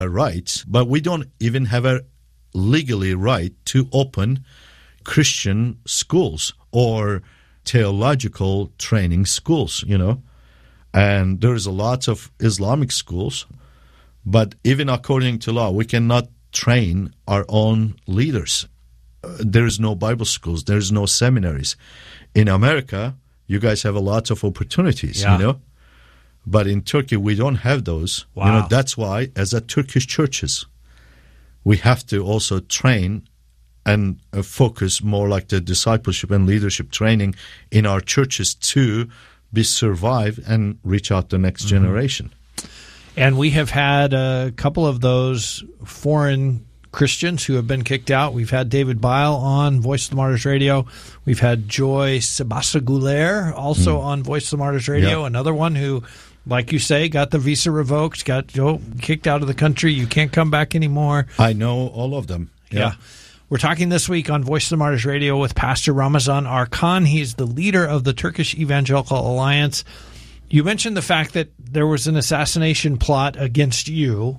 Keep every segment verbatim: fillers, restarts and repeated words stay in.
rights, but we don't even have a legally right to open Christian schools or theological training schools, you know. And there's a lot of Islamic schools, but even according to law, we cannot train our own leaders. Uh, there is no Bible schools. There's no seminaries. In America, you guys have a lot of opportunities, yeah. you know. But in Turkey, we don't have those. Wow. You know, that's why, as a Turkish churches, we have to also train and uh, focus more like the discipleship and leadership training in our churches to be survive and reach out the next mm-hmm. generation. And we have had a couple of those foreign Christians who have been kicked out. We've had David Bile on Voice of the Martyrs Radio. We've had Joy Sebastien-Gouler also mm. on Voice of the Martyrs Radio, yep. another one who, like you say, got the visa revoked, got oh, kicked out of the country. You can't come back anymore. I know all of them. Yeah. yeah. We're talking this week on Voice of the Martyrs Radio with Pastor Ramazan Arkan. He's the leader of the Turkish Evangelical Alliance. You mentioned the fact that there was an assassination plot against you.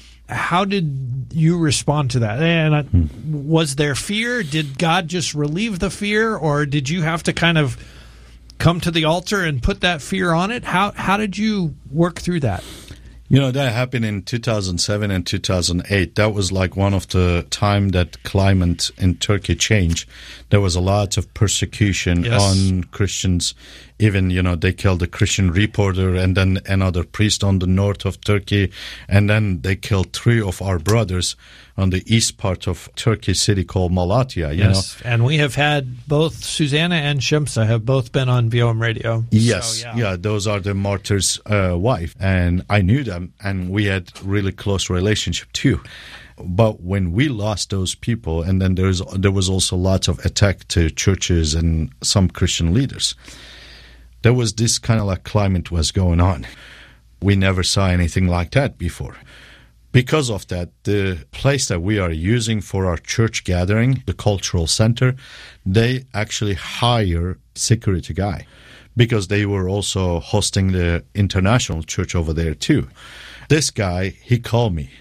How did you respond to that? And uh, hmm. was there fear? Did God just relieve the fear, or did you have to kind of come to the altar and put that fear on it? How how did you work through that? You know, that happened in two thousand seven and two thousand eight. That was like one of the time that climate in Turkey changed. There was a lot of persecution yes. on Christians. Even, you know, they killed a Christian reporter and then another priest on the north of Turkey. And then they killed three of our brothers on the east part of Turkey, city called Malatya, you yes. know. And we have had both Susanna and Shemsa have both been on V O M Radio. Yes, so, yeah. yeah, those are the martyr's uh, wife. And I knew them, and we had really close relationship too. But when we lost those people, and then there's there was also lots of attack to churches and some Christian leaders, there was this kind of like climate was going on. We never saw anything like that before. Because of that, the place that we are using for our church gathering, the cultural center, they actually hire security guy because they were also hosting the international church over there too. This guy, he called me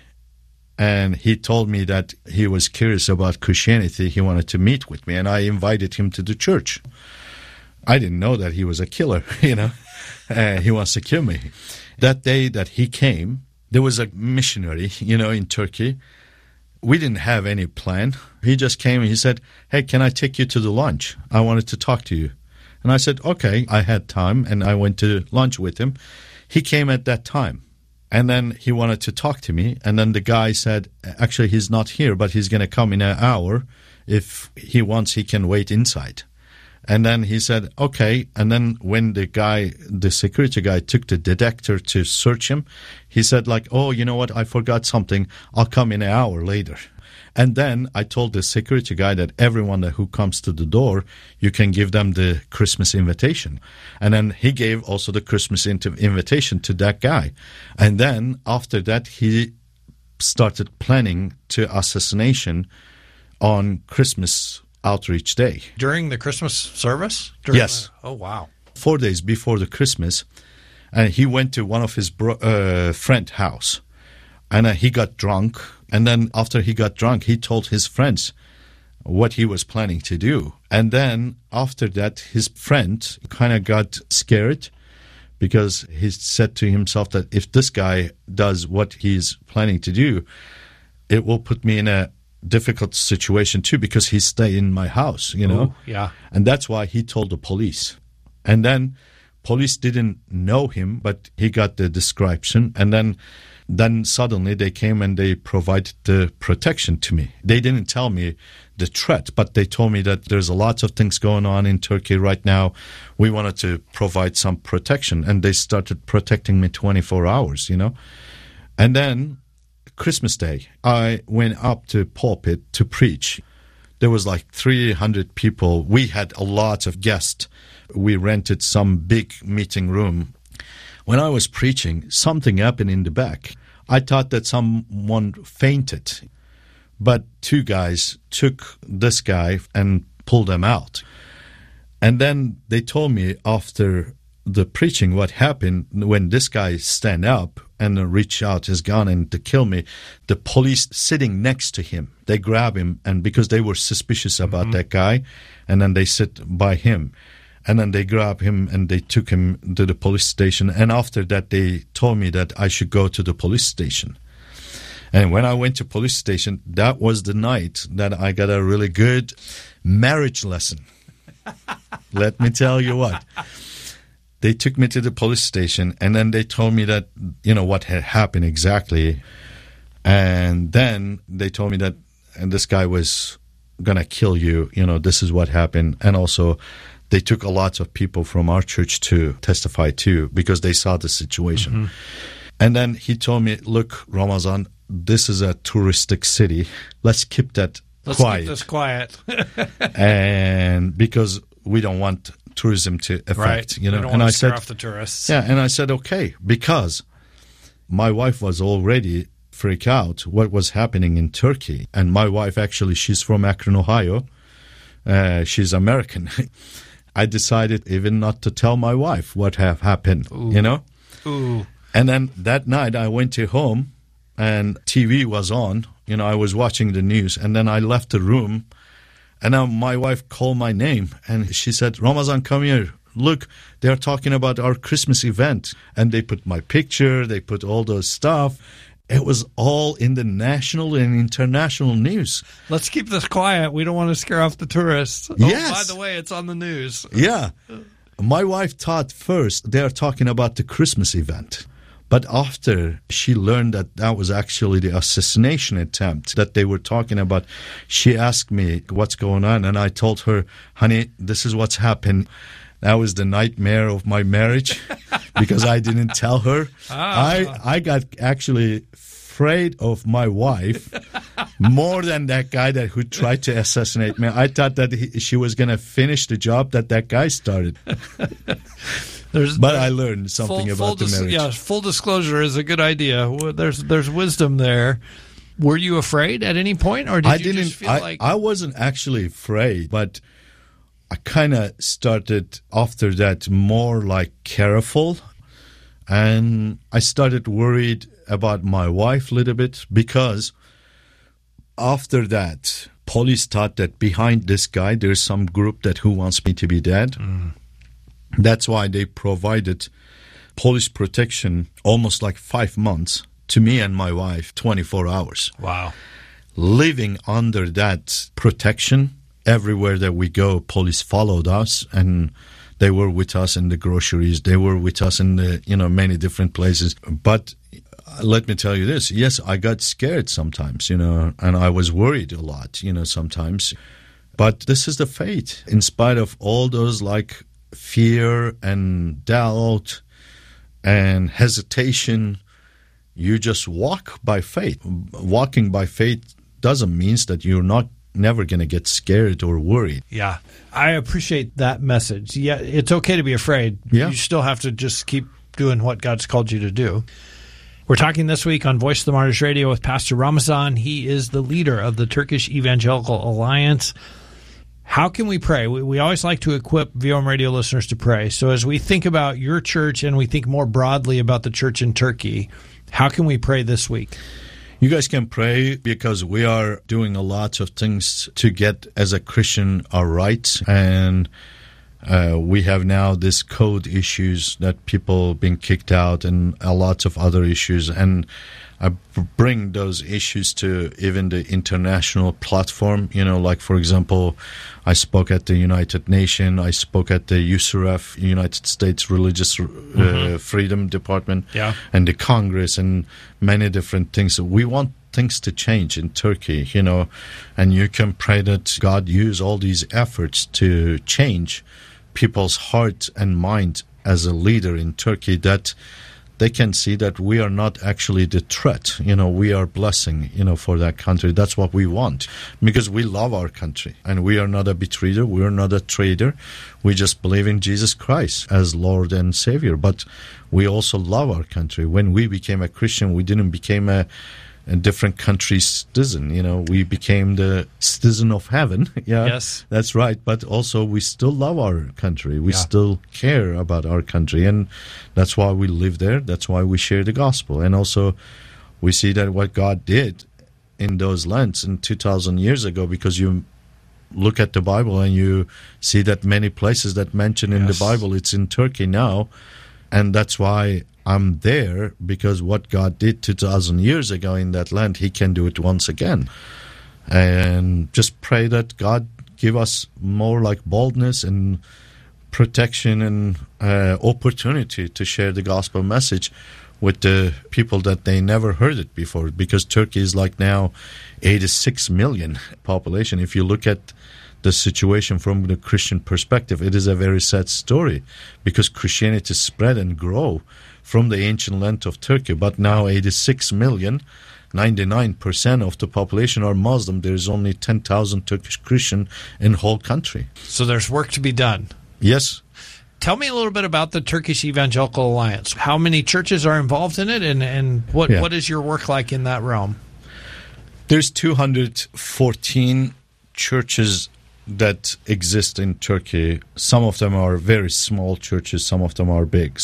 and he told me that he was curious about Christianity. He wanted to meet with me, and I invited him to the church. I didn't know that he was a killer, you know. Uh, he wants to kill me. That day that he came, there was a missionary, you know, in Turkey. We didn't have any plan. He just came and he said, hey, can I take you to the lunch? I wanted to talk to you. And I said, okay. I had time, and I went to lunch with him. He came at that time, and then he wanted to talk to me. And then the guy said, actually, he's not here, but he's going to come in an hour. If he wants, he can wait inside. And then he said, okay. And then when the guy, the security guy took the detector to search him, he said like, oh, you know what? I forgot something. I'll come in an hour later. And then I told the security guy that everyone that who comes to the door, you can give them the Christmas invitation. And then he gave also the Christmas invitation to that guy. And then after that, he started planning to assassination on Christmas Outreach Day. During the Christmas service? During yes. The, oh, wow. Four days before the Christmas, and he went to one of his bro- uh, friend's house, and uh, he got drunk. And then after he got drunk, he told his friends what he was planning to do. And then after that, his friend kind of got scared because he said to himself that if this guy does what he's planning to do, it will put me in a difficult situation too, because he stay in my house, you know. Ooh, yeah. And that's why he told the police. And then police didn't know him, but he got the description. And then then suddenly they came and they provided the protection to me. They didn't tell me the threat, but they told me that there's a lot of things going on in Turkey right now. We wanted to provide some protection, and they started protecting me twenty-four hours, you know. And then Christmas Day, I went up to pulpit to preach. There was like three hundred people. We had a lot of guests. We rented some big meeting room. When I was preaching, something happened in the back. I thought that someone fainted, but two guys took this guy and pulled him out. And then they told me after the preaching what happened when this guy stand up and reach out his gun and to kill me. The police sitting next to him, they grab him, and because they were suspicious about mm-hmm. that guy, and then they sit by him. And then they grabbed him and they took him to the police station. And after that, they told me that I should go to the police station. And when I went to police station, that was the night that I got a really good marriage lesson. Let me tell you what. They took me to the police station, and then they told me that, you know, what had happened exactly. And then they told me that and this guy was going to kill you. You know, this is what happened. And also, they took a lot of people from our church to testify too, because they saw the situation. Mm-hmm. And then he told me, look, Ramazan, this is a touristic city. Let's keep that Let's quiet. keep this quiet. And because we don't want tourism to affect, right. you know. We don't and want I to scare said, off the tourists. Yeah, and I said, okay, because my wife was already freaked out what was happening in Turkey. And my wife, actually, she's from Akron, Ohio. Uh, she's American. I decided even not to tell my wife what have happened, Ooh. you know. Ooh. And then that night I went to home and T V was on. You know, I was watching the news, and then I left the room, and then my wife called my name and she said, Ramazan, come here. Look, they're talking about our Christmas event. And they put my picture, they put all those stuff. It was all in the national and international news. Let's keep this quiet. We don't want to scare off the tourists. Oh, yes. by the way, it's on the news. Yeah. My wife thought first they are talking about the Christmas event. But after she learned that that was actually the assassination attempt that they were talking about, she asked me what's going on. And I told her, honey, this is what's happened. That was the nightmare of my marriage because I didn't tell her. Ah. I, I got actually afraid of my wife more than that guy that who tried to assassinate me. I thought that he, she was going to finish the job that that guy started. There's, but I learned something full, about full the dis- marriage. Yeah, full disclosure is a good idea. There's there's wisdom there. Were you afraid at any point, or did I you didn't, just feel I, like... I wasn't actually afraid, but I kind of started after that more like careful, and I started worried about my wife a little bit because after that, police thought that behind this guy there's some group that who wants me to be dead. Mm. That's why they provided police protection almost like five months to me and my wife, twenty-four hours. Wow. Living under that protection, everywhere that we go, police followed us, and they were with us in the groceries. They were with us in the, you know, many different places. But let me tell you this. Yes, I got scared sometimes, you know, and I was worried a lot, you know, sometimes. But this is the faith. In spite of all those, like, fear and doubt and hesitation, you just walk by faith. Walking by faith doesn't mean that you're not never going to get scared or worried. Yeah, I appreciate that message. Yeah, it's okay to be afraid. Yeah. You still have to just keep doing what God's called you to do. We're talking this week on Voice of the Martyrs Radio with Pastor Ramazan. He is the leader of the Turkish Evangelical Alliance. How can we pray? We, we always like to equip V O M radio listeners to pray. So as we think about your church and we think more broadly about the church in Turkey, how can we pray this week? You guys can pray because we are doing a lot of things to get, as a Christian, our rights. And uh, we have now this code issues that people being kicked out and a lot of other issues. And I bring those issues to even the international platform. You know, like, for example, I spoke at the United Nations. I spoke at the U S R F, United States Religious uh, mm-hmm. Freedom Department, yeah. and the Congress and many different things. We want things to change in Turkey, you know, and you can pray that God use all these efforts to change people's heart and mind as a leader in Turkey, that they can see that we are not actually the threat. You know, we are blessing, you know, for that country. That's what we want, because we love our country, and we are not a betrayer. We are not a traitor. We just believe in Jesus Christ as Lord and Savior. But we also love our country. When we became a Christian, we didn't become a a different country's citizen. You know, we became the citizen of heaven. Yeah, yes, that's right. But also, we still love our country. We yeah. still care about our country, and that's why we live there. That's why we share the gospel, and also we see that what God did in those lands in two thousand years ago, because you look at the Bible and you see that many places that mention in yes. the Bible, it's in Turkey now, and that's why I'm there, because what God did two thousand years ago in that land, He can do it once again. And just pray that God give us more like boldness and protection and uh, opportunity to share the gospel message with the people that they never heard it before, because Turkey is like now eighty-six million population. If you look at the situation from the Christian perspective, it is a very sad story, because Christianity spread and grow from the ancient land of Turkey. But now eighty-six million, ninety-nine percent of the population are Muslim. There is only ten thousand Turkish Christian in the whole country. So there's work to be done. Yes. Tell me a little bit about the Turkish Evangelical Alliance. How many churches are involved in it, and, and what, yeah. what is your work like in that realm? There's two hundred fourteen churches that exist in Turkey. Some of them are very small churches, some of them are big.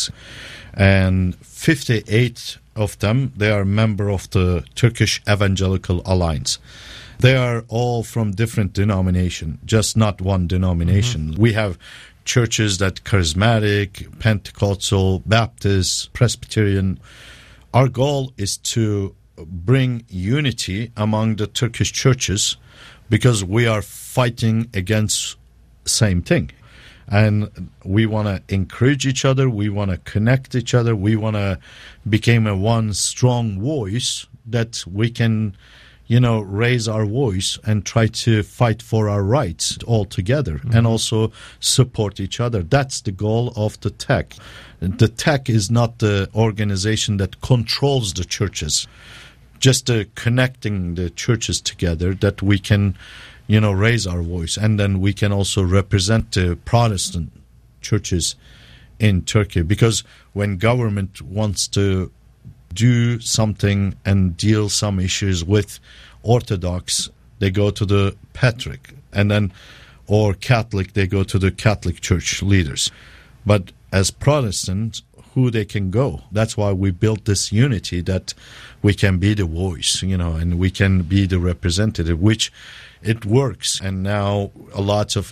And fifty-eight of them, they are member of the Turkish Evangelical Alliance. They are all from different denomination, just not one denomination. Mm-hmm. We have churches that charismatic, Pentecostal, Baptist, Presbyterian. Our goal is to bring unity among the Turkish churches, because we are fighting against same thing. And we want to encourage each other. We want to connect each other. We want to become a one strong voice that we can, you know, raise our voice and try to fight for our rights all together, mm-hmm. and also support each other. That's the goal of the T E C. The T E C is not the organization that controls the churches, just uh, connecting the churches together, that we can, you know, raise our voice. And then we can also represent the Protestant churches in Turkey, because when government wants to do something and deal some issues with Orthodox, they go to the Patriarch, and then, or Catholic, they go to the Catholic Church leaders. But as Protestants, who they can go? That's why we built this unity, that we can be the voice, you know, and we can be the representative, which it works. And now a lot of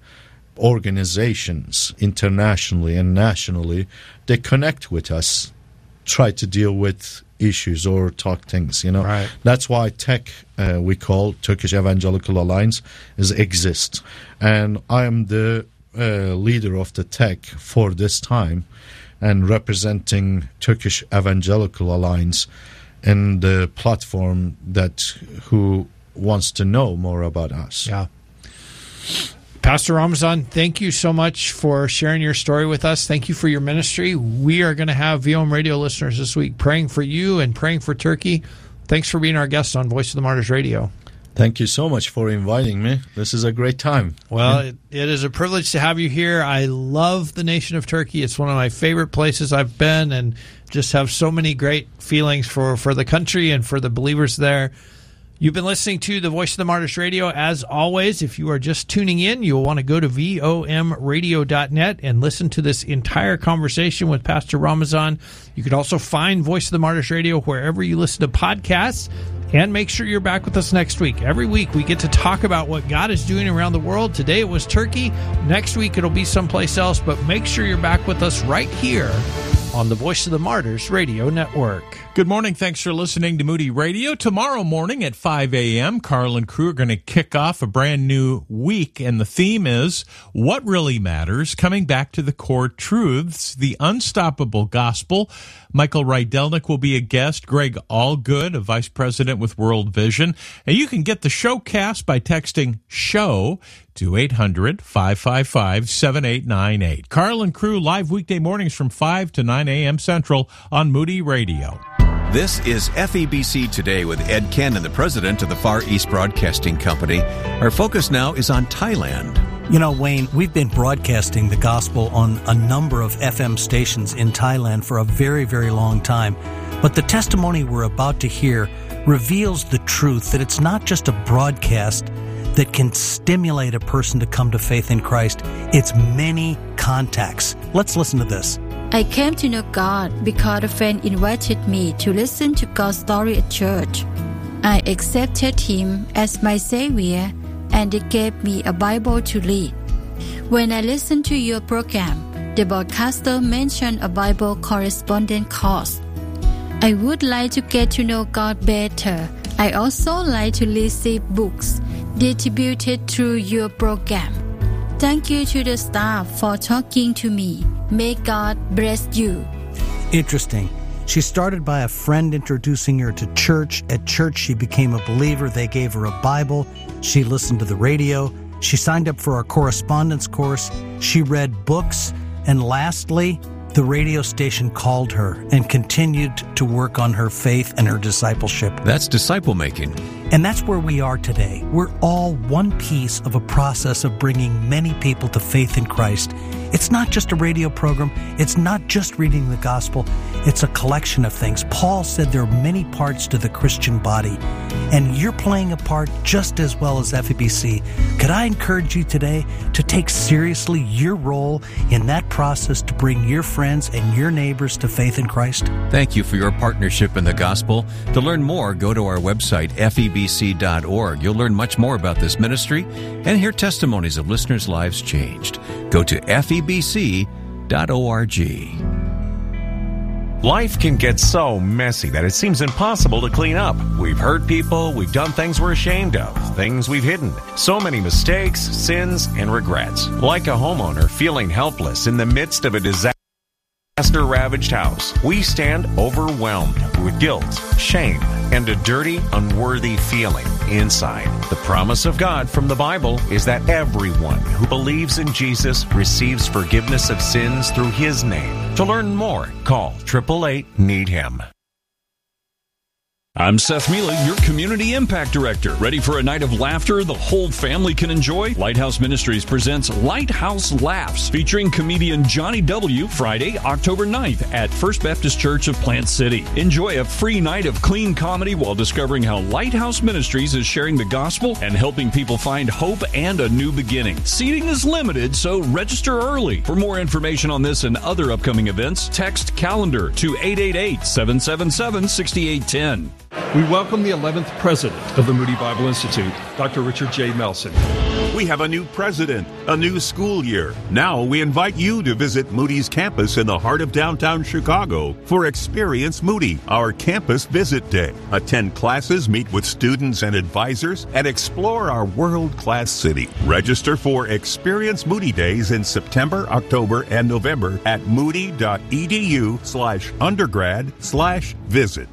organizations internationally and nationally, they connect with us, try to deal with issues or talk things, you know. Right. That's why T E C, uh, we call Turkish Evangelical Alliance, is exist. And I am the uh, leader of the T E C for this time, and representing Turkish Evangelical Alliance in the platform that who wants to know more about us. Yeah. Pastor Ramazan, thank you so much for sharing your story with us. Thank you for your ministry. We are going to have V O M radio listeners this week praying for you and praying for Turkey. Thanks for being our guest on Voice of the Martyrs Radio. Thank you so much for inviting me. This is a great time. Well, it, it is a privilege to have you here. I love the nation of Turkey. It's one of my favorite places I've been, and just have so many great feelings for, for the country and for the believers there. You've been listening to the Voice of the Martyrs Radio. As always, if you are just tuning in, you'll want to go to V O M radio dot net and listen to this entire conversation with Pastor Ramazan. You can also find Voice of the Martyrs Radio wherever you listen to podcasts. And make sure you're back with us next week. Every week we get to talk about what God is doing around the world. Today it was Turkey. Next week it'll be someplace else. But make sure you're back with us right here on the Voice of the Martyrs Radio Network. Good morning. Thanks for listening to Moody Radio. Tomorrow morning at five a.m., Carl and crew are going to kick off a brand new week, and the theme is What Really Matters, coming back to the core truths, the unstoppable gospel. Michael Rydelnik will be a guest. Greg Allgood, a vice president with World Vision. And you can get the showcast by texting SHOW to eight hundred, five five five, seven eight nine eight. Carl and crew live weekday mornings from five to nine a.m. Central on Moody Radio. This is F E B C Today with Ed Cannon, the president of the Far East Broadcasting Company. Our focus now is on Thailand. You know, Wayne, we've been broadcasting the gospel on a number of F M stations in Thailand for a very, very long time. But the testimony we're about to hear reveals the truth that it's not just a broadcast that can stimulate a person to come to faith in Christ. It's many contacts. Let's listen to this. I came to know God because a friend invited me to listen to God's story at church. I accepted Him as my Savior, and it gave me a Bible to read. When I listened to your program, the broadcaster mentioned a Bible correspondence course. I would like to get to know God better. I also like to receive books distributed through your program. Thank you to the staff for talking to me. May God bless you. Interesting. She started by a friend introducing her to church. At church, she became a believer. They gave her a Bible. She listened to the radio. She signed up for our correspondence course. She read books. And lastly, the radio station called her and continued to work on her faith and her discipleship. That's disciple making. And that's where we are today. We're all one piece of a process of bringing many people to faith in Christ. It's not just a radio program. It's not just reading the gospel. It's a collection of things. Paul said there are many parts to the Christian body, and you're playing a part just as well as F E B C. Could I encourage you today to take seriously your role in that process to bring your friends and your neighbors to faith in Christ? Thank you for your partnership in the gospel. To learn more, go to our website, F E B C dot org. You'll learn much more about this ministry and hear testimonies of listeners' lives changed. Go to F E B C dot org. Life can get so messy that it seems impossible to clean up. We've hurt people, we've done things we're ashamed of, things we've hidden. So many mistakes, sins, and regrets. Like a homeowner feeling helpless in the midst of a disaster. Disaster-ravaged house, we stand overwhelmed with guilt, shame, and a dirty, unworthy feeling inside. The promise of God from the Bible is that everyone who believes in Jesus receives forgiveness of sins through His name. To learn more, call eight eight eight, need him. I'm Seth Mealy, your Community Impact Director. Ready for a night of laughter the whole family can enjoy? Lighthouse Ministries presents Lighthouse Laughs, featuring comedian Johnny W. Friday, October ninth at First Baptist Church of Plant City. Enjoy a free night of clean comedy while discovering how Lighthouse Ministries is sharing the gospel and helping people find hope and a new beginning. Seating is limited, so register early. For more information on this and other upcoming events, text calendar to eight eight eight, seven seven seven, six eight one zero. We welcome the eleventh president of the Moody Bible Institute, Doctor Richard J. Melson. We have a new president, a new school year. Now we invite you to visit Moody's campus in the heart of downtown Chicago for Experience Moody, our campus visit day. Attend classes, meet with students and advisors, and explore our world-class city. Register for Experience Moody Days in September, October, and November at moody.edu slash undergrad slash visit.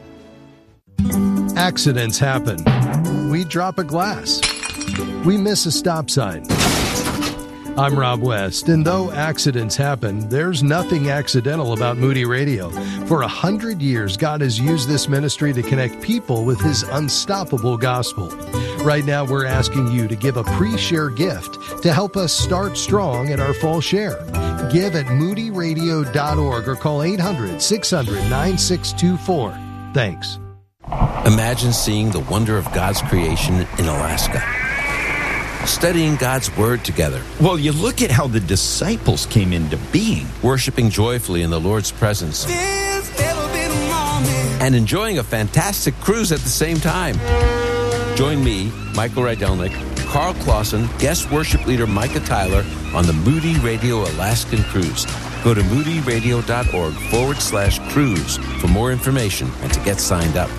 Accidents happen. We drop a glass. We miss a stop sign. I'm Rob West, and though accidents happen, there's nothing accidental about Moody Radio. For a hundred years, God has used this ministry to connect people with His unstoppable gospel. Right now, we're asking you to give a pre-share gift to help us start strong at our fall share. Give at moody radio dot org or call eight hundred, six hundred, nine six two four. Thanks. Imagine seeing the wonder of God's creation in Alaska. Studying God's Word together. Well, you look at how the disciples came into being. Worshiping joyfully in the Lord's presence. There's never been a moment. And enjoying a fantastic cruise at the same time. Join me, Michael Rydelnik, Carl Clausen, guest worship leader Micah Tyler on the Moody Radio Alaskan Cruise. Go to moody radio dot org forward slash cruise for more information and to get signed up.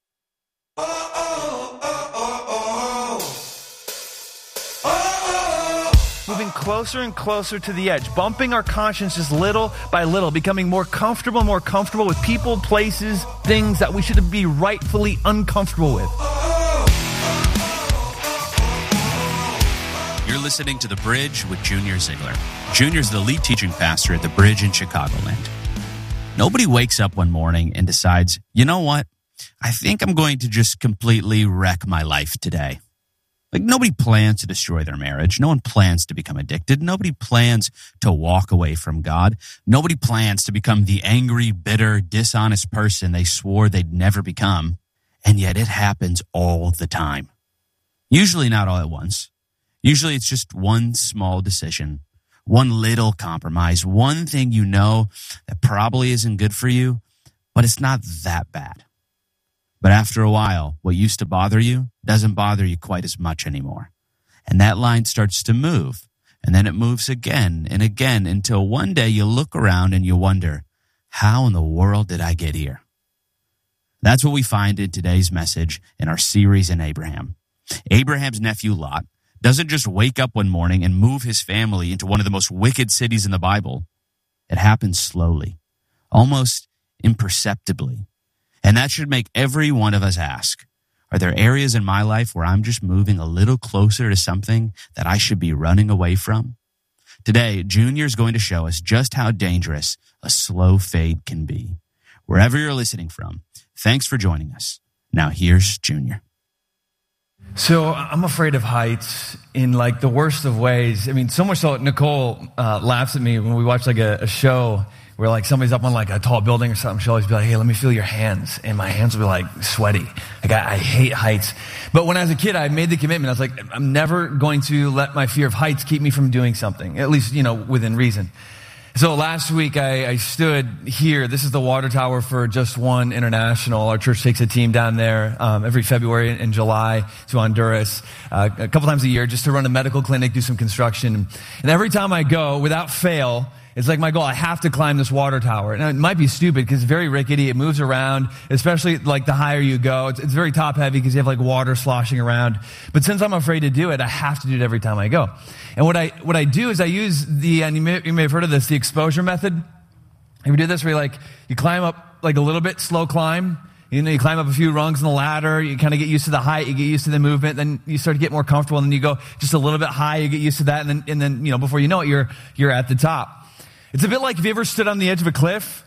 Moving closer and closer to the edge, bumping our consciences little by little, becoming more comfortable and more comfortable with people, places, things that we should be rightfully uncomfortable with. You're listening to The Bridge with Junior Ziegler. Junior's the lead teaching pastor at The Bridge in Chicagoland. Nobody wakes up one morning and decides, you know what? I think I'm going to just completely wreck my life today. Like, nobody plans to destroy their marriage. No one plans to become addicted. Nobody plans to walk away from God. Nobody plans to become the angry, bitter, dishonest person they swore they'd never become. and yet it happens all the time. Usually not all at once. Usually it's just one small decision, one little compromise, one thing you know that probably isn't good for you, but it's not that bad. But after a while, what used to bother you doesn't bother you quite as much anymore. And that line starts to move, and then it moves again and again until one day you look around and you wonder, how in the world did I get here? That's what we find in today's message in our series in Abraham. Abraham's nephew Lot doesn't just wake up one morning and move his family into one of the most wicked cities in the Bible. It happens slowly, almost imperceptibly. And that should make every one of us ask, are there areas in my life where I'm just moving a little closer to something that I should be running away from? Today, Junior is going to show us just how dangerous a slow fade can be. Wherever you're listening from, thanks for joining us. Now here's Junior. So I'm afraid of heights in like the worst of ways. I mean, so much so Nicole uh, laughs at me when we watch like a, a show where like somebody's up on like a tall building or something. She'll always be like, hey, let me feel your hands. And my hands will be like sweaty. Like I, I hate heights. But when I was a kid, I made the commitment. I was like, I'm never going to let my fear of heights keep me from doing something, at least, you know, within reason. So last week I, I stood here. This is the water tower for Just One International. Our church takes a team down there um, every February and July to Honduras uh, a couple times a year just to run a medical clinic, do some construction. And every time I go, without fail, it's like my goal. I have to climb this water tower. Now, it might be stupid because it's very rickety. It moves around, especially like the higher you go. It's, it's very top heavy because you have like water sloshing around. But since I'm afraid to do it, I have to do it every time I go. And what I what I do is I use the, and you may, you may have heard of this, the exposure method. You ever do this where you like, you climb up like a little bit, slow climb. You know, you climb up a few rungs in the ladder, you kind of get used to the height, you get used to the movement, then you start to get more comfortable, and then you go just a little bit high, you get used to that, and then, and then, you know, before you know it, you're, you're at the top. It's a bit like if you ever stood on the edge of a cliff.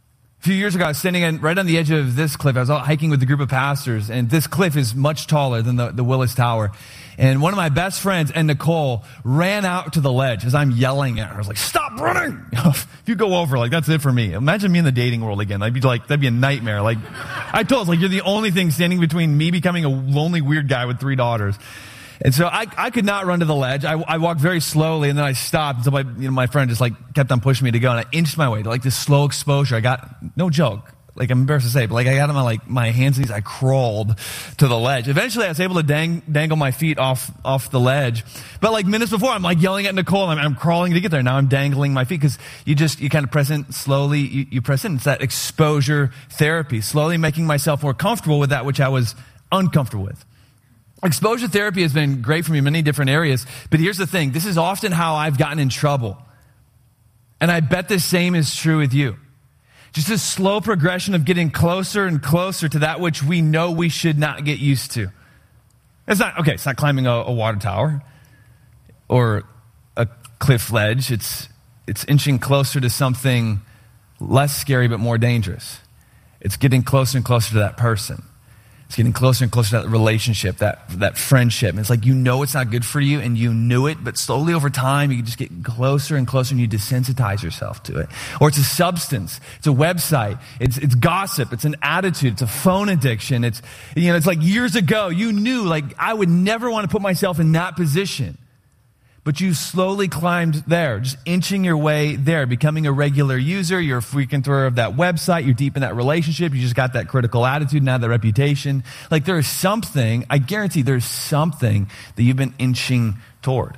A few years ago, I was standing on, right on the edge of this cliff. I was out hiking with a group of pastors, and this cliff is much taller than the, the Willis Tower. And one of my best friends and Nicole ran out to the ledge as I'm yelling at her. I was like, stop running! If you go over, like, that's it for me. Imagine me in the dating world again. I'd be like, that'd be a nightmare. Like, I told us, like, you're the only thing standing between me becoming a lonely, weird guy with three daughters. And so I, I could not run to the ledge. I, I walked very slowly, and then I stopped until my, you know, my friend just like kept on pushing me to go, and I inched my way to like this slow exposure. I got, no joke, like I'm embarrassed to say, but like I got on my like my hands and knees. I crawled to the ledge. Eventually, I was able to dang, dangle my feet off off the ledge. But like minutes before, I'm like yelling at Nicole. And I'm, I'm crawling to get there. Now I'm dangling my feet because you just you kind of press in slowly. You, you press in. It's that exposure therapy, slowly making myself more comfortable with that which I was uncomfortable with. Exposure therapy has been great for me in many different areas, but here's the thing. This is often how I've gotten in trouble. And I bet the same is true with you. Just a slow progression of getting closer and closer to that which we know we should not get used to. It's not, okay, it's not climbing a, a water tower or a cliff ledge. It's, it's inching closer to something less scary but more dangerous. It's getting closer and closer to that person. It's getting closer and closer to that relationship, that that friendship. And it's like you know it's not good for you and you knew it, but slowly over time you just get closer and closer and you desensitize yourself to it. Or it's a substance, it's a website, it's it's gossip, it's an attitude, it's a phone addiction. It's you know, it's like years ago you knew like I would never want to put myself in that position. But you slowly climbed there, just inching your way there, becoming a regular user. You're a frequenter of that website. You're deep in that relationship. You just got that critical attitude, now that reputation. Like there is something, I guarantee there's something that you've been inching toward.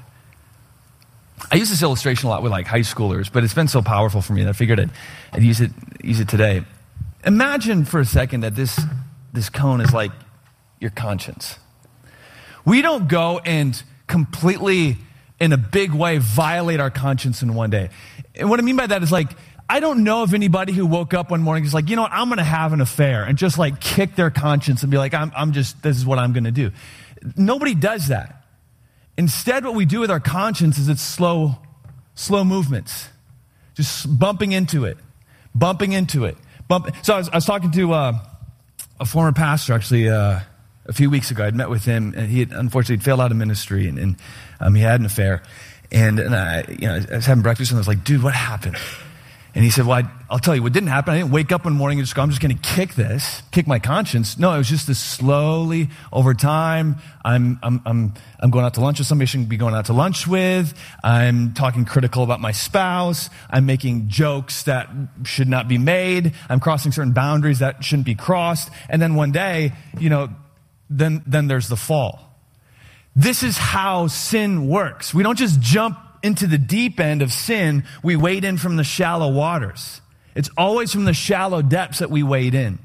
I use this illustration a lot with like high schoolers, but it's been so powerful for me that I figured I'd, I'd use it use it today. Imagine for a second that this, this cone is like your conscience. We don't go and completely in a big way violate our conscience in one day. And what I mean by that is like, I don't know of anybody who woke up one morning and is like, you know what, I'm going to have an affair and just like kick their conscience and be like, I'm, I'm just, this is what I'm going to do. Nobody does that. Instead, what we do with our conscience is it's slow, slow movements. Just bumping into it, bumping into it. Bump. So I was, I was talking to uh, a former pastor actually uh, a few weeks ago. I'd met with him, and he had unfortunately failed out of ministry, and, and um, he had an affair. And, and I, you know, I was having breakfast, and I was like, "Dude, what happened?" And he said, well, I, I'll tell you what didn't happen. I didn't wake up one morning and just go, I'm just going to kick this, kick my conscience. No, it was just this slowly over time. I'm, I'm, I'm, I'm going out to lunch with somebody I shouldn't be going out to lunch with. I'm talking critical about my spouse. I'm making jokes that should not be made. I'm crossing certain boundaries that shouldn't be crossed. And then one day, you know, then, then there's the fall. This is how sin works. We don't just jump into the deep end of sin, we wade in from the shallow waters. It's always from the shallow depths that we wade in.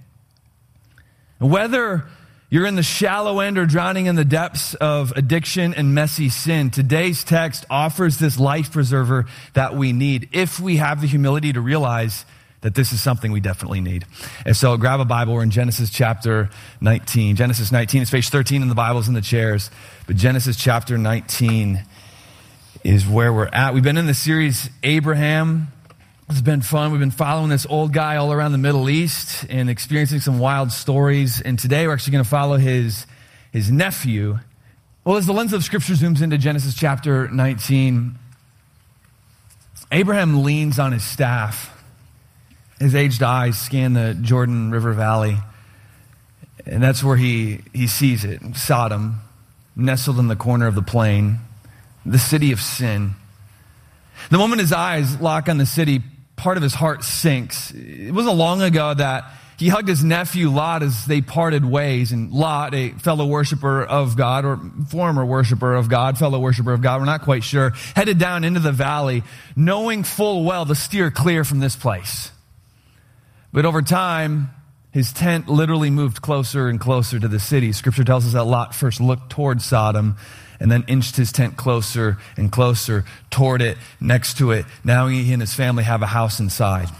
And whether you're in the shallow end or drowning in the depths of addiction and messy sin, today's text offers this life preserver that we need if we have the humility to realize that this is something we definitely need. And so grab a Bible. We're in Genesis chapter nineteen. Genesis nineteen, it's page thirteen in the Bibles in the chairs. But Genesis chapter nineteen is where we're at. We've been in the series Abraham. It's been fun. We've been following this old guy all around the Middle East and experiencing some wild stories. And today we're actually going to follow his, his nephew. Well, as the lens of Scripture zooms into Genesis chapter nineteen, Abraham leans on his staff. His aged eyes scan the Jordan River Valley. And that's where he, he sees it, Sodom, nestled in the corner of the plain. The city of sin. The moment his eyes lock on the city, part of his heart sinks. It wasn't long ago that he hugged his nephew Lot as they parted ways. And Lot, a fellow worshiper of God, or former worshiper of God, fellow worshiper of God, we're not quite sure, headed down into the valley, knowing full well to steer clear from this place. But over time, his tent literally moved closer and closer to the city. Scripture tells us that Lot first looked toward Sodom and then inched his tent closer and closer toward it, next to it. Now he and his family have a house inside.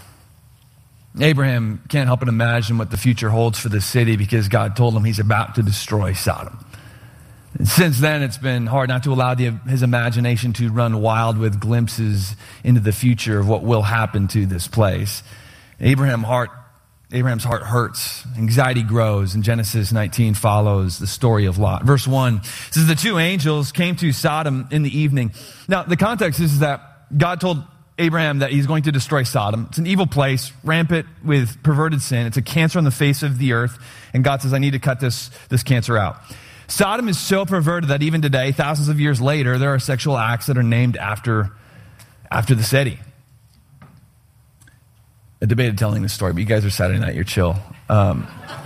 Abraham can't help but imagine what the future holds for the city because God told him he's about to destroy Sodom. And since then, it's been hard not to allow the, his imagination to run wild with glimpses into the future of what will happen to this place. Abraham heart Abraham's heart hurts. Anxiety grows. And Genesis nineteen follows the story of Lot. Verse one says, the two angels came to Sodom in the evening. Now, the context is that God told Abraham that he's going to destroy Sodom. It's an evil place, rampant with perverted sin. It's a cancer on the face of the earth. And God says, I need to cut this, this cancer out. Sodom is so perverted that even today, thousands of years later, there are sexual acts that are named after, after the city. I debated telling this story, but you guys are Saturday night, you're chill. Um,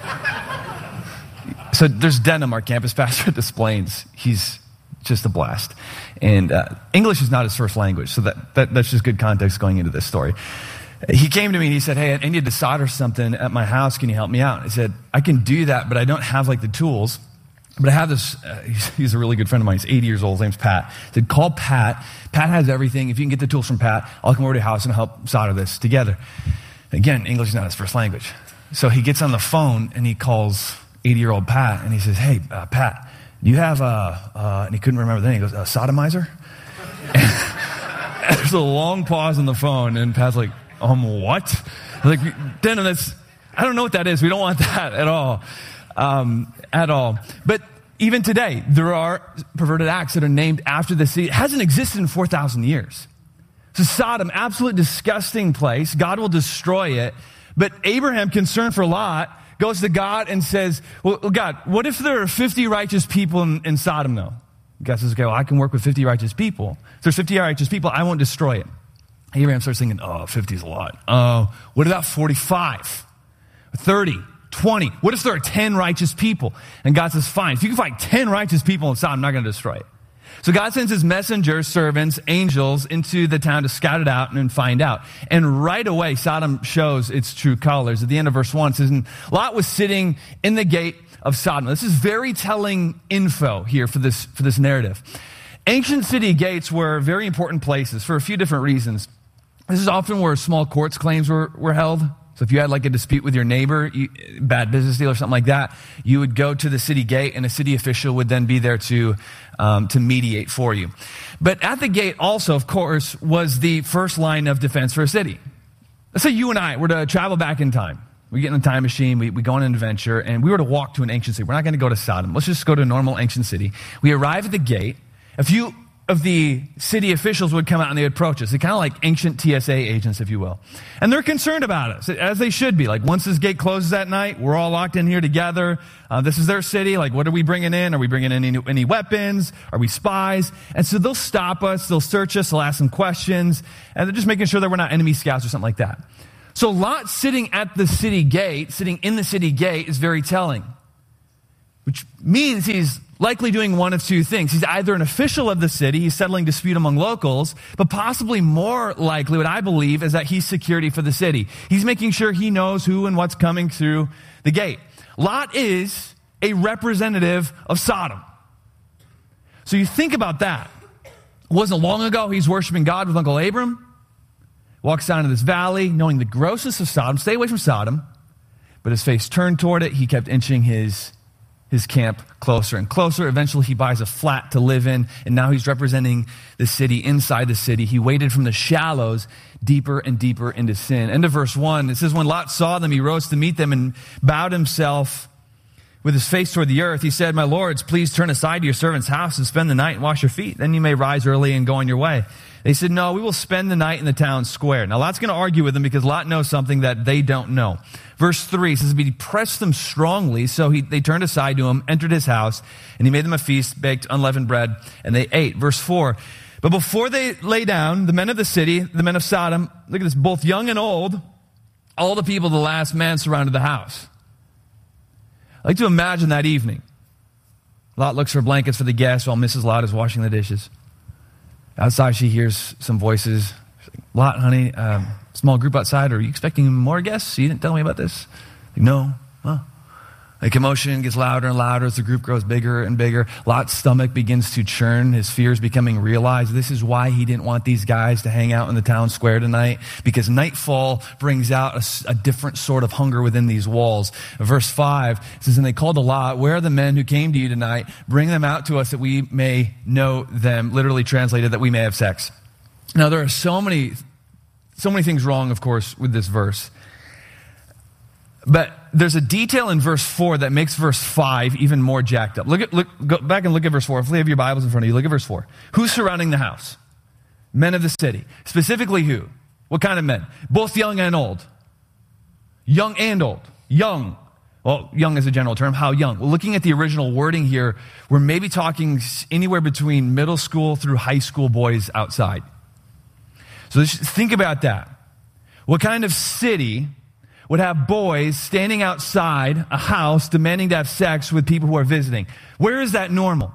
so there's Denham, our campus pastor at Des Plaines. He's just a blast. And uh, English is not his first language, so that, that that's just good context going into this story. He came to me and he said, hey, I need to solder something at my house. Can you help me out? I said, I can do that, but I don't have like the tools. But I have this, uh, he's, he's a really good friend of mine. He's eighty years old. His name's Pat. I said, call Pat. Pat has everything. If you can get the tools from Pat, I'll come over to your house and help solder this together. Again, English is not his first language. So he gets on the phone and he calls eighty-year-old Pat and he says, hey, uh, Pat, do you have a, uh, and he couldn't remember the name. He goes, a sodomizer? And there's a long pause on the phone and Pat's like, um, what? I'm like, Denham, that's, I don't know what that is. We don't want that at all. Um, at all. But even today, there are perverted acts that are named after the city. It hasn't existed in four thousand years. So Sodom, absolute disgusting place. God will destroy it. But Abraham, concerned for Lot, goes to God and says, well, God, what if there are fifty righteous people in, in Sodom, though? God says, okay, well, I can work with fifty righteous people. If there's fifty righteous people, I won't destroy it. Abraham starts thinking, oh, fifty is a lot. Uh, what about forty-five? thirty? twenty? What if there are ten righteous people? And God says, fine. If you can find ten righteous people in Sodom, I'm not going to destroy it. So God sends his messengers, servants, angels into the town to scout it out and find out. And right away, Sodom shows its true colors. At the end of verse one, it says, and Lot was sitting in the gate of Sodom. This is very telling info here for this, for this narrative. Ancient city gates were very important places for a few different reasons. This is often where small courts claims were, were held. So if you had like a dispute with your neighbor, you, bad business deal or something like that, you would go to the city gate and a city official would then be there to, um, to mediate for you. But at the gate also, of course, was the first line of defense for a city. Let's say you and I were to travel back in time. We get in a time machine, we, we go on an adventure, and we were to walk to an ancient city. We're not going to go to Sodom. Let's just go to a normal ancient city. We arrive at the gate. If you of the city officials would come out and they would approach us. They're kind of like ancient T S A agents, if you will. And they're concerned about us, as they should be. Like, once this gate closes at night, we're all locked in here together. Uh, this is their city. Like, what are we bringing in? Are we bringing in any, any weapons? Are we spies? And so they'll stop us. They'll search us. They'll ask some questions. And they're just making sure that we're not enemy scouts or something like that. So Lot sitting at the city gate, sitting in the city gate, is very telling. Which means he's likely doing one of two things. He's either an official of the city, he's settling dispute among locals, but possibly more likely, what I believe, is that he's security for the city. He's making sure he knows who and what's coming through the gate. Lot is a representative of Sodom. So you think about that. It wasn't long ago he's worshiping God with Uncle Abram. Walks down to this valley, knowing the grossness of Sodom. Stay away from Sodom. But his face turned toward it. He kept inching his his camp closer and closer. Eventually he buys a flat to live in, and now he's representing the city inside the city. He waded from the shallows deeper and deeper into sin. End of verse one, it says, when Lot saw them, he rose to meet them and bowed himself with his face toward the earth. He said, my lords, please turn aside to your servant's house and spend the night and wash your feet. Then you may rise early and go on your way. They said, no, we will spend the night in the town square. Now, Lot's going to argue with them because Lot knows something that they don't know. Verse three says, but he pressed them strongly, so he, they turned aside to him, entered his house, and he made them a feast, baked unleavened bread, and they ate. Verse four, but before they lay down, the men of the city, the men of Sodom, look at this, both young and old, all the people of the last man surrounded the house. I like to imagine that evening. Lot looks for blankets for the guests while Missus Lot is washing the dishes. Outside, she hears some voices. She's like, Lot, honey, um, small group outside. Are you expecting more guests? You didn't tell me about this. Like, no. Well, the commotion gets louder and louder as the group grows bigger and bigger. Lot's stomach begins to churn. His fears becoming realized. This is why he didn't want these guys to hang out in the town square tonight, because nightfall brings out a, a different sort of hunger within these walls. Verse five says, and they called to Lot, where are the men who came to you tonight? Bring them out to us that we may know them. Literally translated, that we may have sex. Now, there are so many, so many things wrong, of course, with this verse. But there's a detail in verse four that makes verse five even more jacked up. Look at, look, go back and look at verse four. If you have your Bibles in front of you, look at verse four. Who's surrounding the house? Men of the city. Specifically who? What kind of men? Both young and old. Young and old. Young. Well, young is a general term. How young? Well, looking at the original wording here, we're maybe talking anywhere between middle school through high school boys outside. So just think about that. What kind of city would have boys standing outside a house demanding to have sex with people who are visiting? Where is that normal?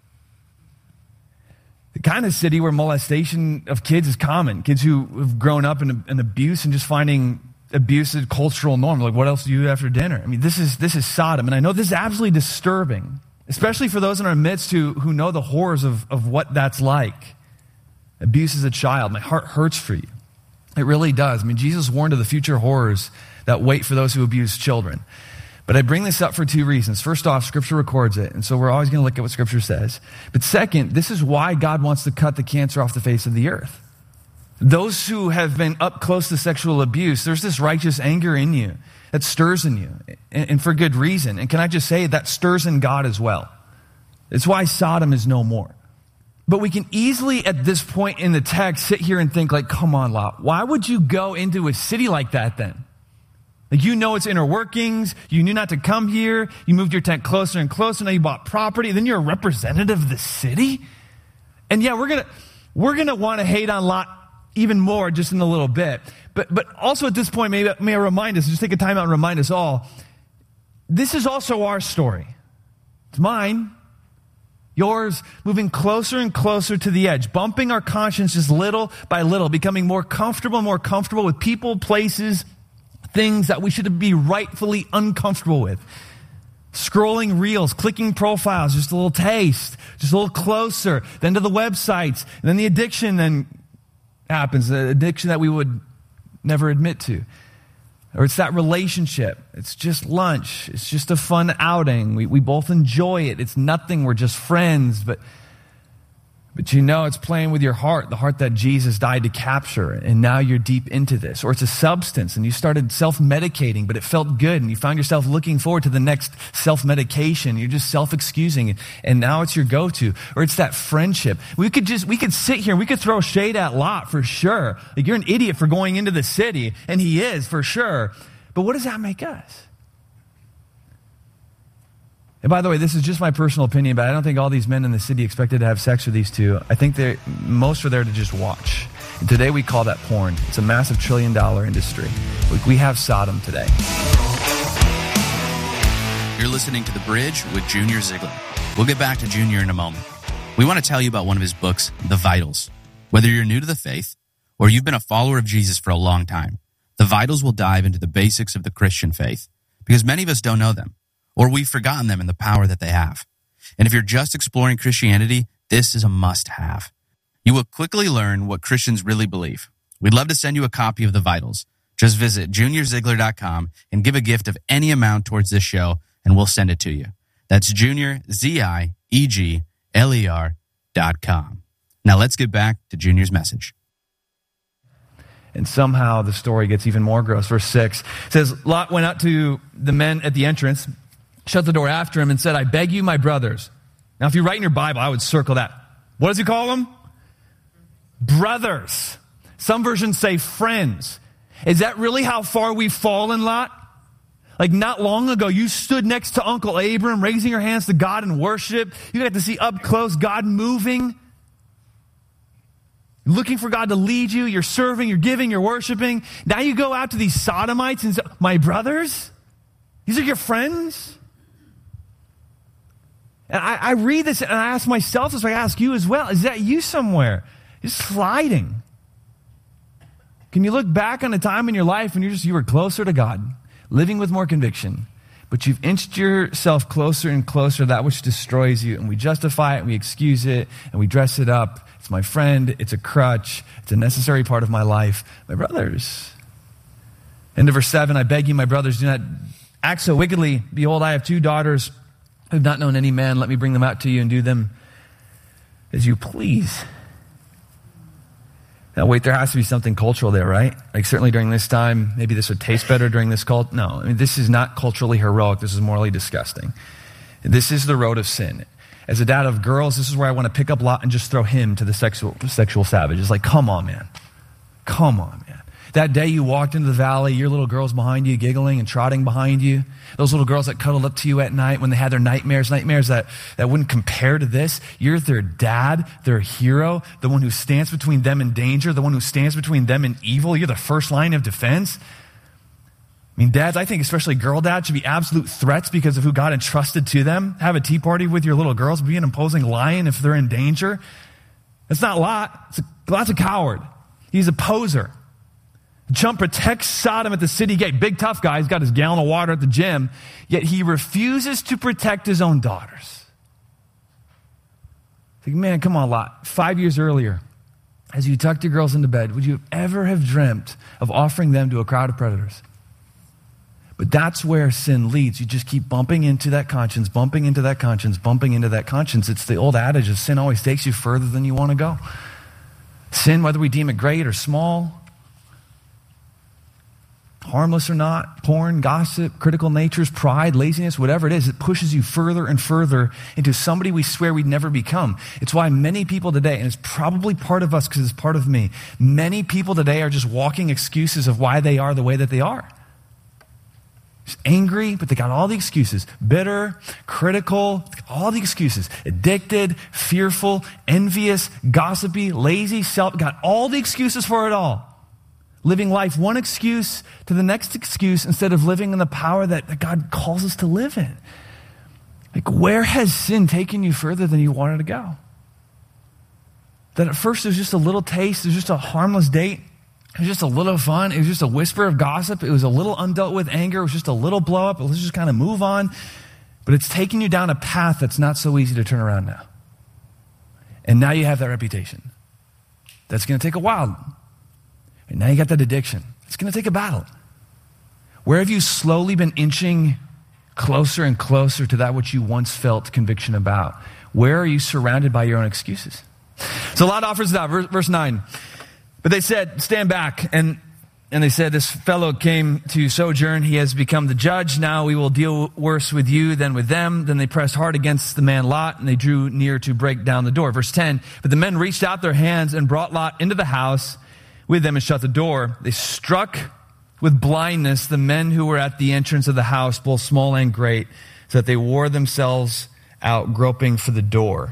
The kind of city where molestation of kids is common. Kids who have grown up in, in abuse and just finding abuse a cultural norm. Like, what else do you do after dinner? I mean, this is this is Sodom. And I know this is absolutely disturbing, especially for those in our midst who, who know the horrors of, of what that's like. Abuse as a child. My heart hurts for you. It really does. I mean, Jesus warned of the future horrors that wait for those who abuse children. But I bring this up for two reasons. First off, Scripture records it, and so we're always going to look at what Scripture says. But second, this is why God wants to cut the cancer off the face of the earth. Those who have been up close to sexual abuse, there's this righteous anger in you that stirs in you, and for good reason. And can I just say, that stirs in God as well. It's why Sodom is no more. But we can easily, at this point in the text, sit here and think like, come on, Lot, why would you go into a city like that then? Like, you know its inner workings. You knew not to come here. You moved your tent closer and closer. Now you bought property. Then you're a representative of the city. And yeah, we're gonna we're gonna want to hate on Lot even more just in a little bit. But but also at this point, maybe may I remind us, just take a time out and remind us all, this is also our story. It's mine. Yours, moving closer and closer to the edge, bumping our consciences little by little, becoming more comfortable and more comfortable with people, places, things that we should be rightfully uncomfortable with. Scrolling reels, clicking profiles, just a little taste, just a little closer, then to the websites, and then the addiction then happens, the addiction that we would never admit to. Or it's that relationship. It's just lunch. It's just a fun outing. We we both enjoy it. It's nothing. We're just friends. But But you know it's playing with your heart, the heart that Jesus died to capture, and now you're deep into this. Or it's a substance, and you started self-medicating, but it felt good, and you found yourself looking forward to the next self-medication. You're just self-excusing, and now it's your go-to. Or it's that friendship. We could just, we could sit here, we could throw shade at Lot for sure. Like, you're an idiot for going into the city, and he is for sure. But what does that make us? And by the way, this is just my personal opinion, but I don't think all these men in the city expected to have sex with these two. I think they most are there to just watch. And today we call that porn. It's a massive trillion dollar industry. We, we have Sodom today. You're listening to The Bridge with Junior Ziegler. We'll get back to Junior in a moment. We want to tell you about one of his books, The Vitals. Whether you're new to the faith or you've been a follower of Jesus for a long time, The Vitals will dive into the basics of the Christian faith because many of us don't know them, or we've forgotten them and the power that they have. And if you're just exploring Christianity, this is a must-have. You will quickly learn what Christians really believe. We'd love to send you a copy of The Vitals. Just visit junior ziegler dot com and give a gift of any amount towards this show, and we'll send it to you. That's Junior, Z I E G L E R dot com. Now let's get back to Junior's message. And somehow the story gets even more gross. Verse six says, Lot went out to the men at the entrance, shut the door after him, and said, I beg you, my brothers. Now, if you write in your Bible, I would circle that. What does he call them? Brothers. Some versions say friends. Is that really how far we've fallen, Lot? Like, not long ago, you stood next to Uncle Abram, raising your hands to God in worship. You got to see up close God moving. Looking for God to lead you. You're serving, you're giving, you're worshiping. Now you go out to these sodomites and say, my brothers? These are your friends? And I, I read this and I ask myself this, I ask you as well. Is that you somewhere? Just sliding. Can you look back on a time in your life when you're just, you were closer to God, living with more conviction, but you've inched yourself closer and closer to that which destroys you, and we justify it, we excuse it, and we dress it up. It's my friend, it's a crutch, it's a necessary part of my life. My brothers. End of verse seven, I beg you, my brothers, do not act so wickedly. Behold, I have two daughters who have not known any man. Let me bring them out to you and do them as you please. Now, wait, there has to be something cultural there, right? Like, certainly during this time, maybe this would taste better during this cult. No, I mean, this is not culturally heroic. This is morally disgusting. This is the road of sin. As a dad of girls, this is where I want to pick up Lot and just throw him to the sexual, sexual savage. It's like, come on, man. Come on, man. That day you walked into the valley, your little girls behind you giggling and trotting behind you. Those little girls that cuddled up to you at night when they had their nightmares, nightmares that, that wouldn't compare to this. You're their dad, their hero, the one who stands between them and danger, the one who stands between them and evil. You're the first line of defense. I mean, dads, I think especially girl dads should be absolute threats because of who God entrusted to them. Have a tea party with your little girls, be an imposing lion if they're in danger. That's not Lot. It's a, Lot's a coward. He's a poser. Chump protects Sodom at the city gate. Big tough guy. He's got his gallon of water at the gym. Yet he refuses to protect his own daughters. Like, man, come on, Lot. Five years earlier, as you tucked your girls into bed, would you ever have dreamt of offering them to a crowd of predators? But that's where sin leads. You just keep bumping into that conscience, bumping into that conscience, bumping into that conscience. It's the old adage of sin always takes you further than you want to go. Sin, whether we deem it great or small, harmless or not, porn, gossip, critical natures, pride, laziness, whatever it is, it pushes you further and further into somebody we swear we'd never become. It's why many people today, and it's probably part of us because it's part of me, many people today are just walking excuses of why they are the way that they are. Just angry, but they got all the excuses. Bitter, critical, all the excuses. Addicted, fearful, envious, gossipy, lazy, self, got all the excuses for it all. Living life one excuse to the next excuse instead of living in the power that, that God calls us to live in. Like, where has sin taken you further than you wanted to go? That at first it was just a little taste, it was just a harmless date, it was just a little fun, it was just a whisper of gossip, it was a little undealt with anger, it was just a little blow up, let's just kind of move on. But it's taking you down a path that's not so easy to turn around now. And now you have that reputation. That's going to take a while. And now you got that addiction. It's going to take a battle. Where have you slowly been inching closer and closer to that which you once felt conviction about? Where are you surrounded by your own excuses? So Lot offers it out. Verse, verse nine. But they said, stand back. And And they said, this fellow came to sojourn. He has become the judge. Now we will deal worse with you than with them. Then they pressed hard against the man Lot, and they drew near to break down the door. Verse ten, but the men reached out their hands and brought Lot into the house with them and shut the door. They struck with blindness the men who were at the entrance of the house, both small and great, so that they wore themselves out groping for the door.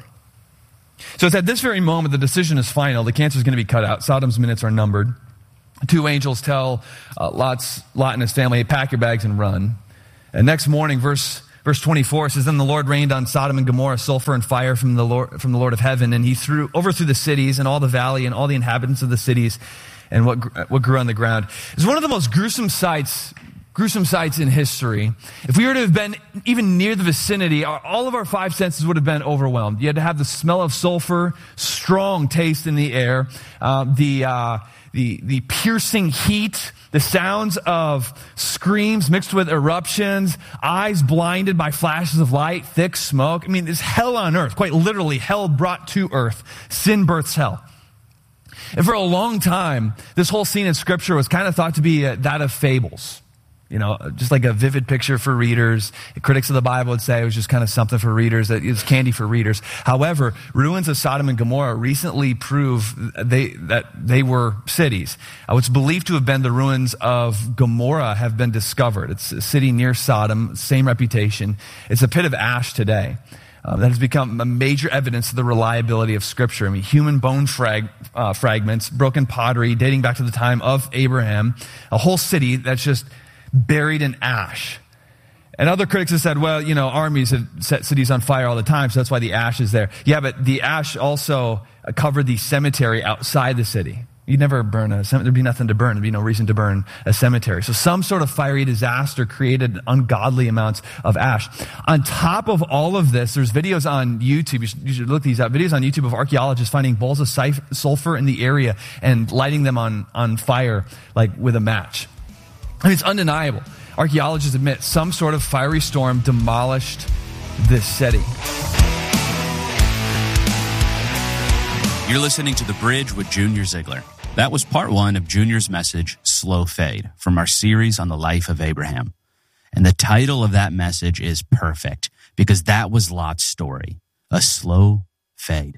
So it's at this very moment the decision is final. The cancer is going to be cut out. Sodom's minutes are numbered. Two angels tell uh, Lot's, Lot and his family, hey, pack your bags and run. And next morning, verse verse twenty-four says, then the Lord rained on Sodom and Gomorrah sulfur and fire from the Lord from the Lord of heaven, and he threw overthrew the cities and all the valley and all the inhabitants of the cities and what what grew on the ground. It's one of the most gruesome sights, gruesome sights in history. If we were to have been even near the vicinity, our, all of our five senses would have been overwhelmed. You had to have the smell of sulfur, strong taste in the air, uh, the uh, The, the piercing heat, the sounds of screams mixed with eruptions, eyes blinded by flashes of light, thick smoke. I mean, it's hell on earth, quite literally hell brought to earth. Sin births hell. And for a long time, this whole scene in Scripture was kind of thought to be uh, that of fables. You know, just like a vivid picture for readers. Critics of the Bible would say it was just kind of something for readers, that it was candy for readers. However, ruins of Sodom and Gomorrah recently prove they, that they were cities. Uh, what's believed to have been the ruins of Gomorrah have been discovered. It's a city near Sodom, same reputation. It's a pit of ash today. Uh, that has become a major evidence of the reliability of Scripture. I mean, human bone frag, uh, fragments, broken pottery dating back to the time of Abraham, a whole city that's just buried in ash. And other critics have said, well, you know, armies have set cities on fire all the time, so that's why the ash is there. Yeah, but the ash also covered the cemetery outside the city. You'd never burn a cemetery. There'd be nothing to burn. There'd be no reason to burn a cemetery. So some sort of fiery disaster created ungodly amounts of ash. On top of all of this, there's videos on YouTube. You should, you should look these up. Videos on YouTube of archaeologists finding balls of sulfur in the area and lighting them on, on fire, like with a match. I mean, it's undeniable. Archaeologists admit some sort of fiery storm demolished this city. You're listening to The Bridge with Junior Ziegler. That was part one of Junior's message, Slow Fade, from our series on the life of Abraham. And the title of that message is perfect, because that was Lot's story, a slow fade.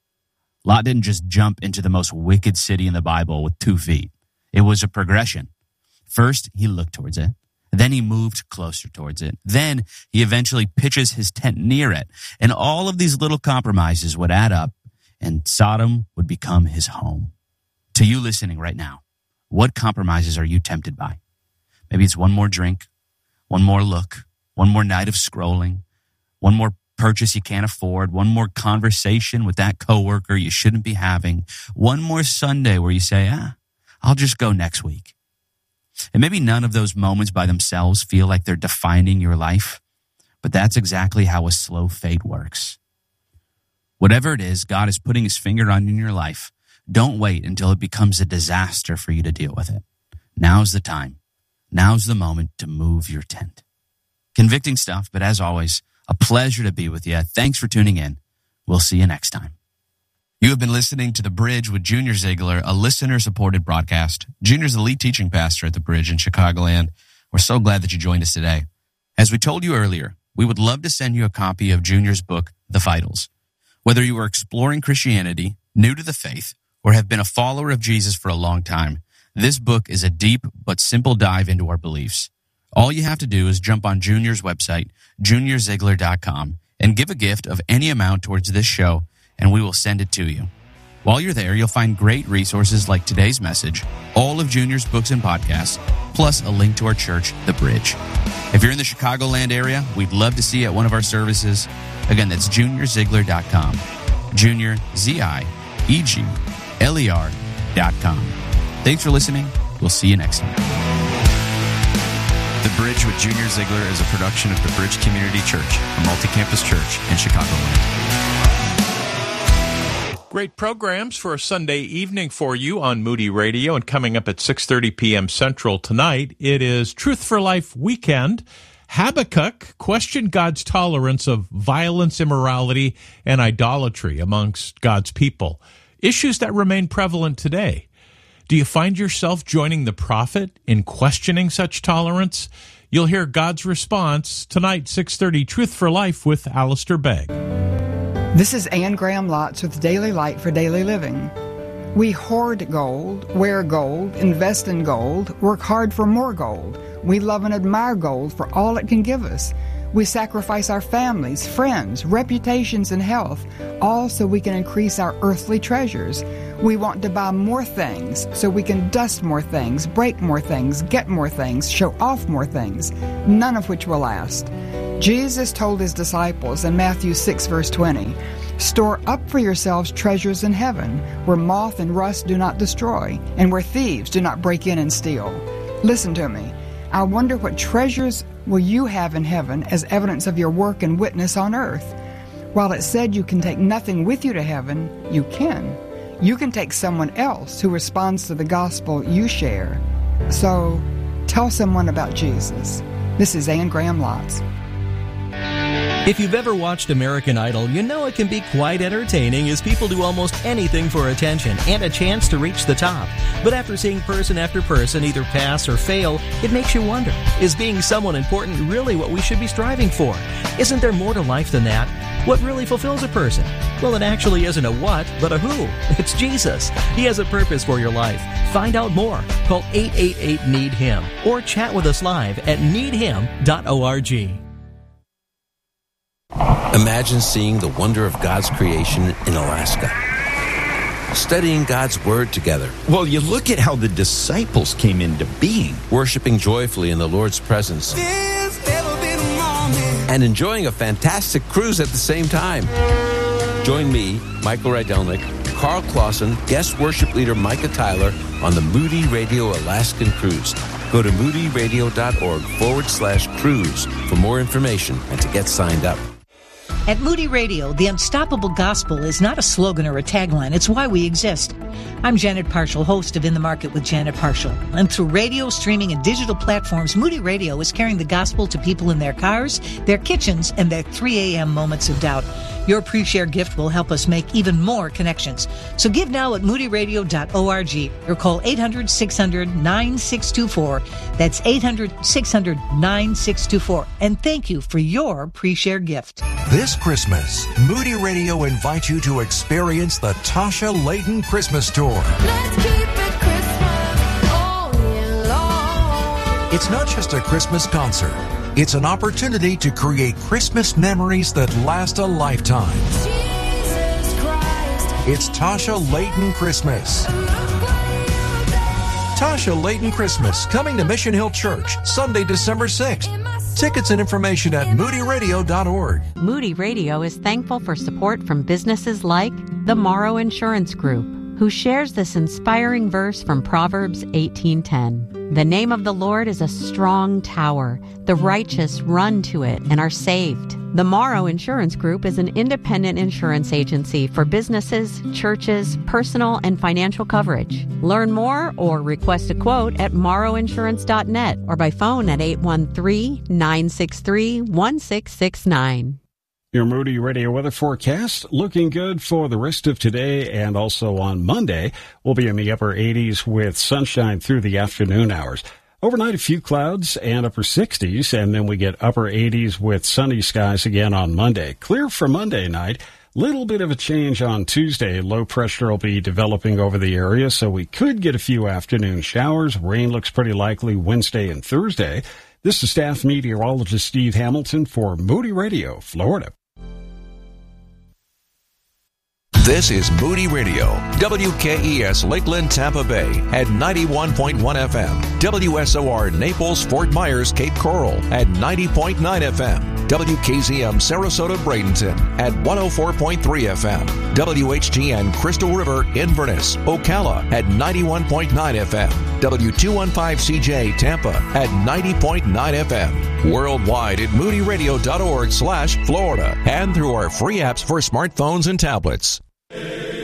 Lot didn't just jump into the most wicked city in the Bible with two feet. It was a progression. First, he looked towards it. Then he moved closer towards it. Then he eventually pitches his tent near it. And all of these little compromises would add up, and Sodom would become his home. To you listening right now, what compromises are you tempted by? Maybe it's one more drink, one more look, one more night of scrolling, one more purchase you can't afford, one more conversation with that coworker you shouldn't be having, one more Sunday where you say, ah, I'll just go next week. And maybe none of those moments by themselves feel like they're defining your life, but that's exactly how a slow fade works. Whatever it is God is putting his finger on in your life, don't wait until it becomes a disaster for you to deal with it. Now's the time. Now's the moment to move your tent. Convicting stuff, but as always, a pleasure to be with you. Thanks for tuning in. We'll see you next time. You have been listening to The Bridge with Junior Ziegler, a listener-supported broadcast. Junior's the lead teaching pastor at The Bridge in Chicagoland. We're so glad that you joined us today. As we told you earlier, we would love to send you a copy of Junior's book, The Vitals. Whether you are exploring Christianity, new to the faith, or have been a follower of Jesus for a long time, this book is a deep but simple dive into our beliefs. All you have to do is jump on Junior's website, junior ziegler dot com, and give a gift of any amount towards this show, and we will send it to you. While you're there, you'll find great resources like today's message, all of Junior's books and podcasts, plus a link to our church, The Bridge. If you're in the Chicagoland area, we'd love to see you at one of our services. Again, that's junior ziegler dot com. Junior, Z I E G L E R dot com. Thanks for listening. We'll see you next time. The Bridge with Junior Ziegler is a production of The Bridge Community Church, a multi-campus church in Chicagoland. Great programs for a Sunday evening for you on Moody Radio, and coming up at six thirty p.m. Central tonight, it is Truth for Life Weekend. Habakkuk questioned God's tolerance of violence, immorality, and idolatry amongst God's people, issues that remain prevalent today. Do you find yourself joining the prophet in questioning such tolerance? You'll hear God's response tonight, six thirty, Truth for Life with Alistair Begg. This is Anne Graham Lotz with Daily Light for Daily Living. We hoard gold, wear gold, invest in gold, work hard for more gold. We love and admire gold for all it can give us. We sacrifice our families, friends, reputations, and health, all so we can increase our earthly treasures. We want to buy more things so we can dust more things, break more things, get more things, show off more things, none of which will last. Jesus told his disciples in Matthew six, verse twenty, "Store up for yourselves treasures in heaven, where moth and rust do not destroy, and where thieves do not break in and steal." Listen to me. I wonder what treasures will you have in heaven as evidence of your work and witness on earth? While it said you can take nothing with you to heaven, you can. You can take someone else who responds to the gospel you share. So, tell someone about Jesus. This is Anne Graham Lotz. If you've ever watched American Idol, you know it can be quite entertaining as people do almost anything for attention and a chance to reach the top. But after seeing person after person either pass or fail, it makes you wonder, is being someone important really what we should be striving for? Isn't there more to life than that? What really fulfills a person? Well, it actually isn't a what, but a who. It's Jesus. He has a purpose for your life. Find out more. Call eight eight eight, need him or chat with us live at need him dot org. Imagine seeing the wonder of God's creation in Alaska. Studying God's Word together. Well, you look at how the disciples came into being. Worshiping joyfully in the Lord's presence. And enjoying a fantastic cruise at the same time. Join me, Michael Rydelnik, Carl Clausen, guest worship leader Micah Tyler on the Moody Radio Alaskan Cruise. Go to moodyradio.org forward slash cruise for more information and to get signed up. At Moody Radio, the unstoppable gospel is not a slogan or a tagline. It's why we exist. I'm Janet Parshall, host of In the Market with Janet Parshall. And through radio, streaming, and digital platforms, Moody Radio is carrying the gospel to people in their cars, their kitchens, and their three a.m. moments of doubt. Your pre-share gift will help us make even more connections. So give now at moody radio dot org or call eight hundred, six hundred, nine six two four. That's eight hundred, six hundred, nine six two four. And thank you for your pre-share gift. This Christmas, Moody Radio invites you to experience the Tasha Layton Christmas Tour. Let's keep it Christmas all year long. It's not just a Christmas concert. It's an opportunity to create Christmas memories that last a lifetime. Jesus Christ. It's Tasha Layton Christmas. Tasha Layton Christmas, coming to Mission Hill Church, Sunday, December sixth. Tickets and information at moody radio dot org. Moody Radio is thankful for support from businesses like the Morrow Insurance Group, who shares this inspiring verse from Proverbs eighteen ten. The name of the Lord is a strong tower. The righteous run to it and are saved. The Morrow Insurance Group is an independent insurance agency for businesses, churches, personal, and financial coverage. Learn more or request a quote at morrow insurance dot net or by phone at eight one three, nine six three, one six six nine. Your Moody Radio weather forecast looking good for the rest of today and also on Monday. We'll be in the upper eighties with sunshine through the afternoon hours. Overnight, a few clouds and upper sixties, and then we get upper eighties with sunny skies again on Monday. Clear for Monday night. Little bit of a change on Tuesday. Low pressure will be developing over the area, so we could get a few afternoon showers. Rain looks pretty likely Wednesday and Thursday. This is staff meteorologist Steve Hamilton for Moody Radio, Florida. This is Moody Radio, W K E S Lakeland, Tampa Bay at ninety-one point one F M, W S O R Naples, Fort Myers, Cape Coral at ninety point nine F M, W K Z M Sarasota, Bradenton at one oh four point three F M, W H G N Crystal River, Inverness, Ocala at ninety-one point nine F M, W two fifteen C J Tampa at ninety point nine F M, worldwide at moody radio dot org slash Florida and through our free apps for smartphones and tablets.